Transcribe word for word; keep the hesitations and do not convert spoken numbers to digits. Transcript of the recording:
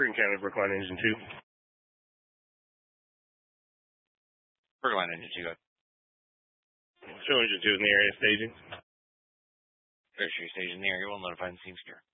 Green County, Brookline Engine two. Brookline Engine two, go ahead. Show Engine two is in the area staging. Very sure you staging in the area. We'll notify the Teamster.